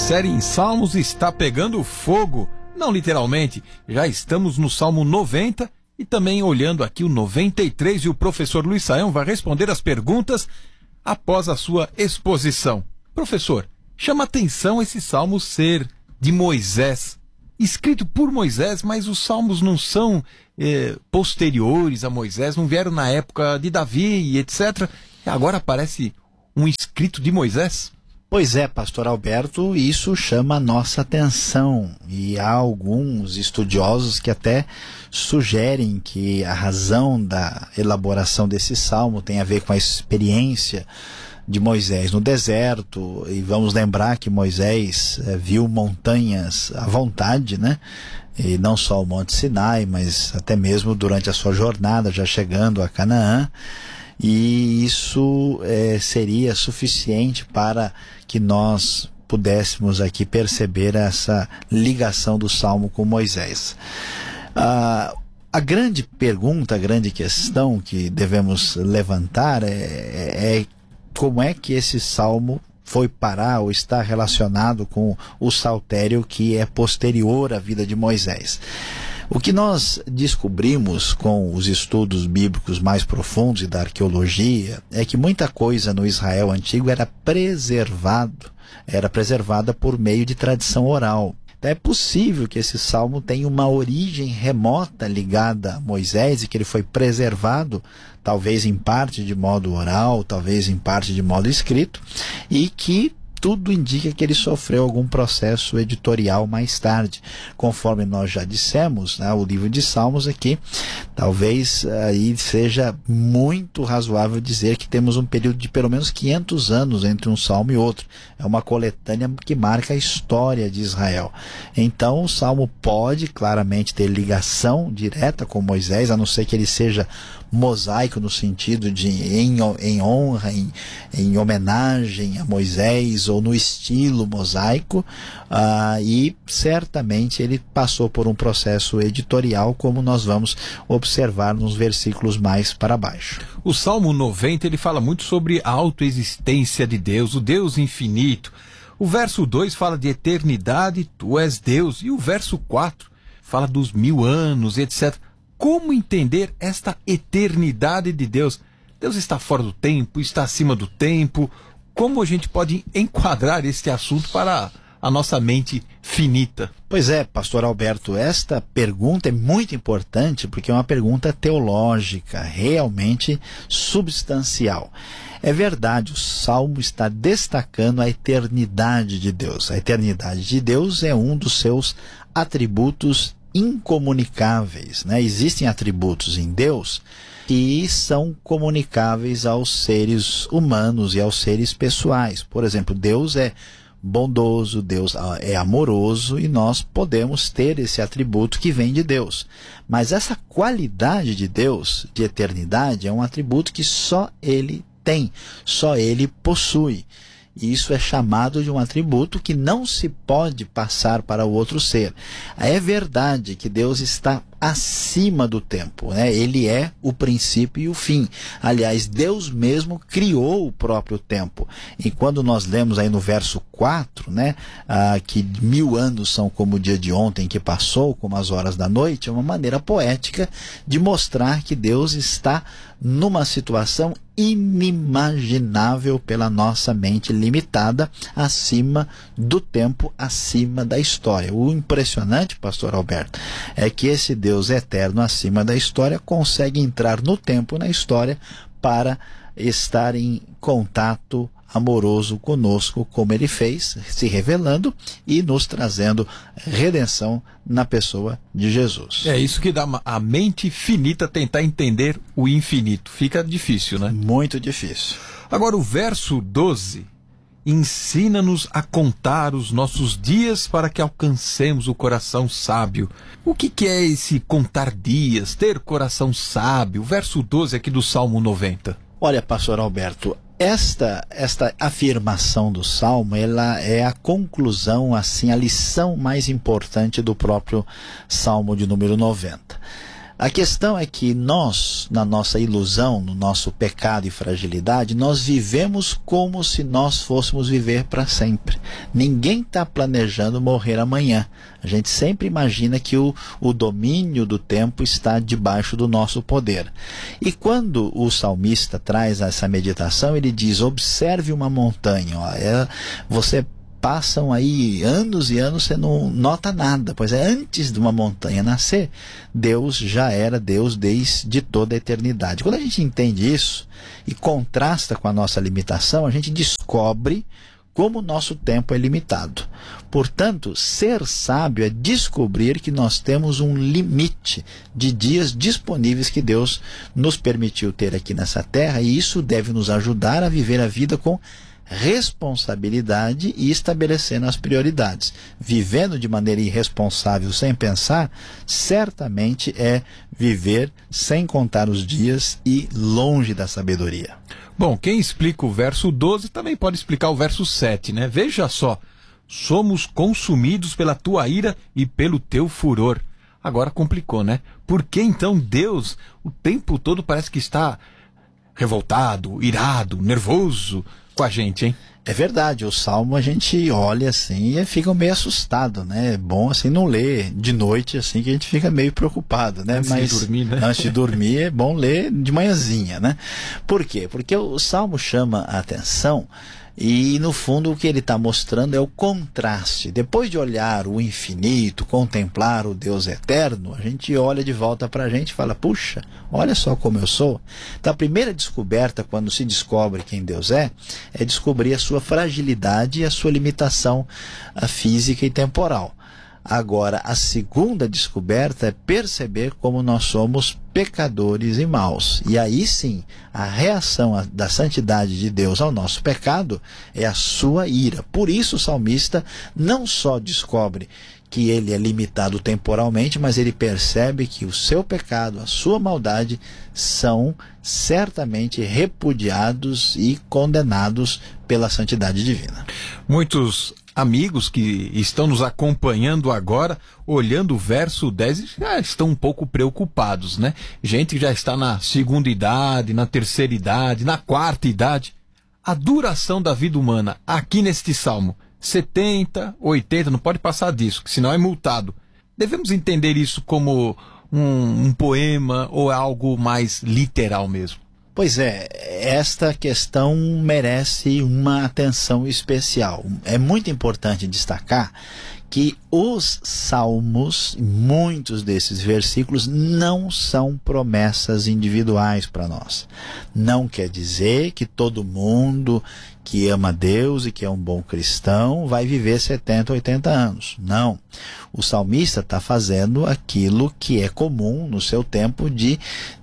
série em Salmos está pegando fogo. Não literalmente, já estamos no Salmo 90 e também olhando aqui o 93 e o professor Luiz Saião vai responder as perguntas após a sua exposição. Professor, chama atenção esse Salmo ser de Moisés, escrito por Moisés, mas os Salmos não são posteriores a Moisés, não vieram na época de Davi e etc. E agora aparece um escrito de Moisés? Pois é, pastor Alberto, isso chama a nossa atenção e há alguns estudiosos que até sugerem que a razão da elaboração desse salmo tem a ver com a experiência de Moisés no deserto, e vamos lembrar que Moisés viu montanhas à vontade, né? E não só o Monte Sinai, mas até mesmo durante a sua jornada, já chegando a Canaã. E isso seria suficiente para que nós pudéssemos aqui perceber essa ligação do Salmo com Moisés. A grande pergunta, a grande questão que devemos levantar é como é que esse Salmo foi parar ou está relacionado com o saltério que é posterior à vida de Moisés. O que nós descobrimos com os estudos bíblicos mais profundos e da arqueologia é que muita coisa no Israel antigo era preservada por meio de tradição oral. Então é possível que esse salmo tenha uma origem remota ligada a Moisés e que ele foi preservado, talvez em parte de modo oral, talvez em parte de modo escrito, e que tudo indica que ele sofreu algum processo editorial mais tarde. Conforme nós já dissemos, né, o livro de Salmos aqui, talvez aí seja muito razoável dizer que temos um período de pelo menos 500 anos entre um salmo e outro. É uma coletânea que marca a história de Israel. Então o salmo pode claramente ter ligação direta com Moisés, a não ser que ele seja mosaico no sentido de em honra, em homenagem a Moisés, ou no estilo mosaico, e certamente ele passou por um processo editorial, como nós vamos observar nos versículos mais para baixo. O Salmo 90 ele fala muito sobre a autoexistência de Deus, o Deus infinito. O verso 2 fala de eternidade, tu és Deus, e o verso 4 fala dos 1000 anos, etc. Como entender esta eternidade de Deus? Deus está fora do tempo, está acima do tempo. Como a gente pode enquadrar este assunto para a nossa mente finita? Pois é, pastor Alberto, esta pergunta é muito importante porque é uma pergunta teológica, realmente substancial. É verdade, o Salmo está destacando a eternidade de Deus. A eternidade de Deus é um dos seus atributos incomunicáveis, né? Existem atributos em Deus que são comunicáveis aos seres humanos e aos seres pessoais. Por exemplo, Deus é bondoso, Deus é amoroso, e nós podemos ter esse atributo que vem de Deus. Mas essa qualidade de Deus, de eternidade, é um atributo que só Ele tem, só Ele possui. E isso é chamado de um atributo que não se pode passar para o outro ser. É verdade que Deus está acima do tempo, né? Ele é o princípio e o fim. Aliás, Deus mesmo criou o próprio tempo. E quando nós lemos aí no verso 4, né, que 1000 anos são como o dia de ontem que passou, como as horas da noite, é uma maneira poética de mostrar que Deus está numa situação inimaginável pela nossa mente limitada, acima do tempo, acima da história. O impressionante, pastor Alberto, é que esse Deus eterno acima da história consegue entrar no tempo, na história, para estar em contato amoroso conosco, como ele fez, se revelando e nos trazendo redenção na pessoa de Jesus. É isso que dá a mente finita tentar entender o infinito. Fica difícil, né? Muito difícil. Agora o verso 12, ensina-nos a contar os nossos dias para que alcancemos o coração sábio. O que é esse contar dias, ter coração sábio? O verso 12 aqui do Salmo 90. Olha, pastor Alberto, esta afirmação do Salmo, ela é a conclusão, assim, a lição mais importante do próprio Salmo de número 90. A questão é que nós, na nossa ilusão, no nosso pecado e fragilidade, nós vivemos como se nós fôssemos viver para sempre. Ninguém está planejando morrer amanhã. A gente sempre imagina que o domínio do tempo está debaixo do nosso poder. E quando o salmista traz essa meditação, ele diz: observe uma montanha. Ó, você passam aí anos e anos, você não nota nada, pois é, antes de uma montanha nascer, Deus já era Deus desde toda a eternidade. Quando a gente entende isso e contrasta com a nossa limitação, a gente descobre como o nosso tempo é limitado. Portanto, ser sábio é descobrir que nós temos um limite de dias disponíveis que Deus nos permitiu ter aqui nessa terra, e isso deve nos ajudar a viver a vida com responsabilidade e estabelecendo as prioridades. Vivendo de maneira irresponsável sem pensar, certamente é viver sem contar os dias e longe da sabedoria. Bom, quem explica o verso 12 também pode explicar o verso 7, né? Veja só: somos consumidos pela tua ira e pelo teu furor. Agora complicou, né? Por que então Deus o tempo todo parece que está revoltado, irado, nervoso com a gente, hein? É verdade, o Salmo a gente olha assim e fica meio assustado, né? É bom assim não ler de noite, assim, que a gente fica meio preocupado, né? Antes de dormir, né? Antes de dormir é bom ler de manhãzinha, né? Por quê? Porque o Salmo chama a atenção e, no fundo, o que ele está mostrando é o contraste. Depois de olhar o infinito, contemplar o Deus eterno, a gente olha de volta para a gente e fala: puxa, olha só como eu sou. Então, a primeira descoberta, quando se descobre quem Deus é descobrir a sua fragilidade e a sua limitação física e temporal. Agora, a segunda descoberta é perceber como nós somos pecadores e maus. E aí sim, a reação da santidade de Deus ao nosso pecado é a sua ira. Por isso o salmista não só descobre que ele é limitado temporalmente, mas ele percebe que o seu pecado, a sua maldade, são certamente repudiados e condenados pela santidade divina. Muitos amigos que estão nos acompanhando agora, olhando o verso 10, já estão um pouco preocupados, né? Gente que já está na segunda idade, na terceira idade, na quarta idade. A duração da vida humana aqui neste salmo: 70, 80, não pode passar disso, senão é multado. Devemos entender isso como um poema ou é algo mais literal mesmo? Pois é, esta questão merece uma atenção especial. É muito importante destacar que os salmos, muitos desses versículos, não são promessas individuais para nós. Não quer dizer que todo mundo que ama Deus e que é um bom cristão vai viver 70, 80 anos. Não. O salmista está fazendo aquilo que é comum no seu tempo, de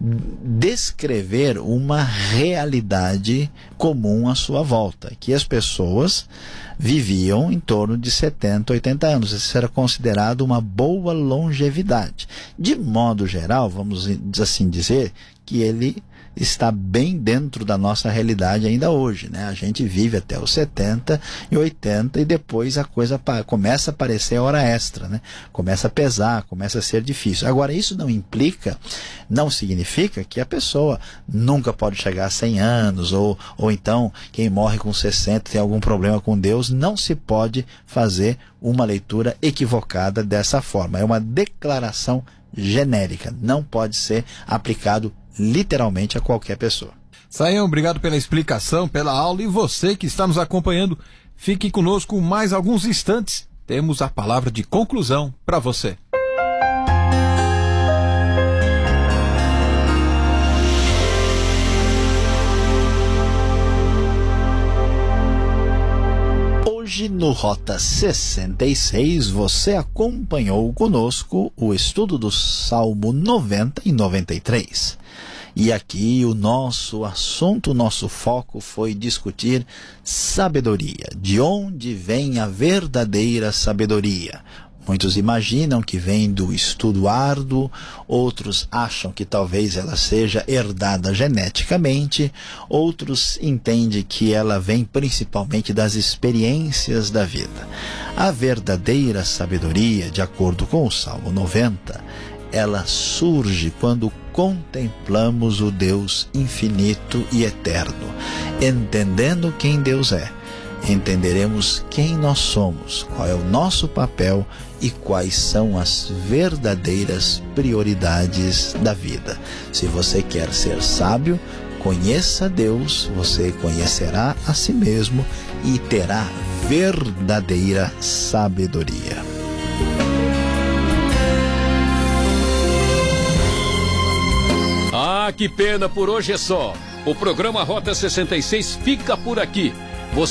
descrever uma realidade comum à sua volta, que as pessoas viviam em torno de 70, 80 anos. Isso era considerado uma boa longevidade. De modo geral, vamos assim dizer, que ele está bem dentro da nossa realidade ainda hoje, né? A gente vive até os 70 e 80 e depois a coisa começa a parecer hora extra, né? Começa a pesar, começa a ser difícil. Agora, isso não significa que a pessoa nunca pode chegar a 100 anos, ou então quem morre com 60 tem algum problema com Deus. Não se pode fazer uma leitura equivocada dessa forma. É uma declaração genérica, não pode ser aplicado literalmente a qualquer pessoa. Saião, obrigado pela explicação, pela aula, e você que está nos acompanhando, fique conosco mais alguns instantes. Temos a palavra de conclusão para você. Hoje no Rota 66 você acompanhou conosco o estudo do Salmo 90 e 93. E aqui o nosso assunto, o nosso foco foi discutir sabedoria. De onde vem a verdadeira sabedoria? Muitos imaginam que vem do estudo árduo, outros acham que talvez ela seja herdada geneticamente, outros entendem que ela vem principalmente das experiências da vida. A verdadeira sabedoria, de acordo com o Salmo 90, ela surge quando contemplamos o Deus infinito e eterno. Entendendo quem Deus é, entenderemos quem nós somos, qual é o nosso papel e quais são as verdadeiras prioridades da vida. Se você quer ser sábio, conheça Deus, você conhecerá a si mesmo e terá verdadeira sabedoria. Ah, que pena, por hoje é só. O programa Rota 66 fica por aqui.